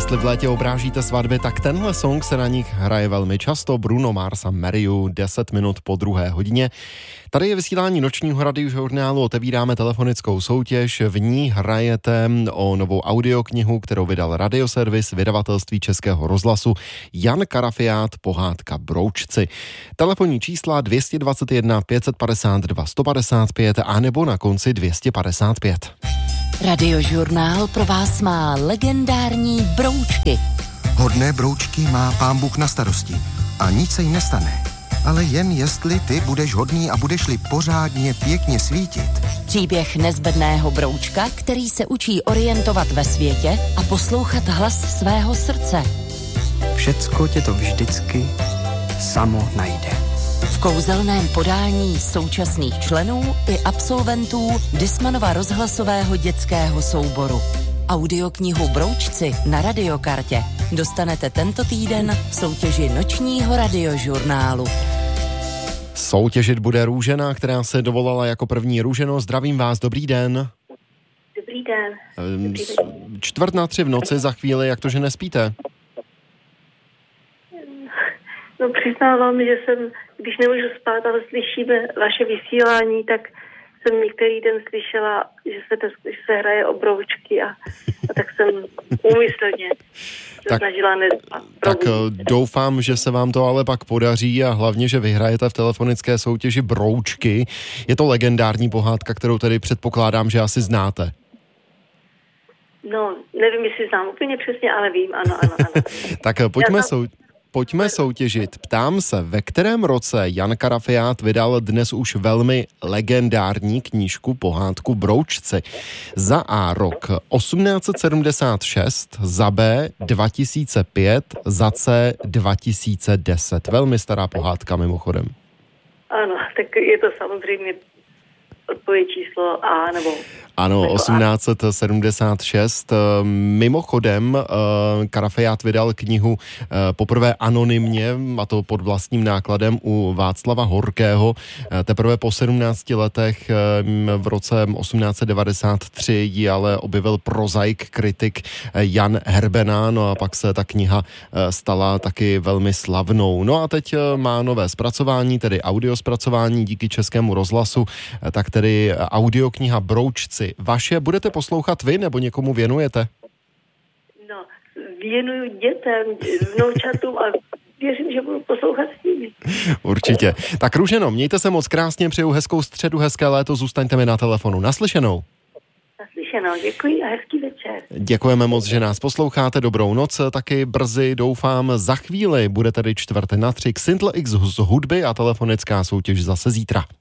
Jestli v létě obrážíte svatby, tak tenhle song se na nich hraje velmi často. Bruno Mars a Mariu, 10 minut po 2:00. Tady je vysílání nočního radiožurnálu, otevíráme telefonickou soutěž, v ní hrajete o novou audioknihu, kterou vydal Radioservis, vydavatelství Českého rozhlasu, Jan Karafiát, pohádka Broučci. Telefonní čísla 221 552 155 a nebo na konci 255. Radiožurnál pro vás má legendární broučky. Hodné broučky má Pán Bůh na starosti a nic se jí nestane. Ale jen jestli ty budeš hodný a budeš-li pořádně pěkně svítit. Příběh nezbedného broučka, který se učí orientovat ve světě a poslouchat hlas svého srdce. Všecko tě to vždycky samo najde. V kouzelném podání současných členů i absolventů Dismanova rozhlasového dětského souboru. Audioknihu Broučci na radiokartě dostanete tento týden v soutěži nočního radiožurnálu. Soutěžit bude Růžena, která se dovolala jako první. Růženo, zdravím vás, dobrý den. Dobrý den. 2:45 v noci za chvíli, jak to, že nespíte? No přiznávám, že když nemůžu spát, ale slyšíme vaše vysílání, tak jsem některý den slyšela, že se hraje o broučky a tak jsem úmyslně se snažila nespat. Tak doufám, že se vám to ale pak podaří a hlavně, že vyhrajete v telefonické soutěži Broučky. Je to legendární pohádka, kterou tedy předpokládám, že asi znáte. No, nevím, jestli znám úplně přesně, ale vím, ano. Tak pojďme soutěžit. Ptám se, ve kterém roce Jan Karafiát vydal dnes už velmi legendární knížku pohádku Broučci? Za A rok 1876, za B 2005, za C 2010. Velmi stará pohádka mimochodem. Ano, tak je to samozřejmě odpověď číslo A, nebo... Ano, 1876. Mimochodem, Karafiát vydal knihu poprvé anonymně, a to pod vlastním nákladem u Václava Horkého. Teprve po 17 letech v roce 1893 ji ale objevil prozaik, kritik Jan Herbena, no a pak se ta kniha stala taky velmi slavnou. No a teď má nové zpracování, tedy audiospracování díky Českému rozhlasu, tak tedy audiokniha Broučci. Vaše budete poslouchat vy, nebo někomu věnujete? No, věnuju dětem, vnoučatům a věřím, že budu poslouchat s nimi. Určitě. Tak Růženo, mějte se moc krásně, přeju hezkou středu, hezké léto, zůstaňte mi na telefonu. Naslyšenou. Naslyšenou, děkuji a hezký večer. Děkujeme moc, že nás posloucháte, dobrou noc, taky brzy doufám. Za chvíli bude tedy 2:45 Xintl X z hudby a telefonická soutěž zase zítra.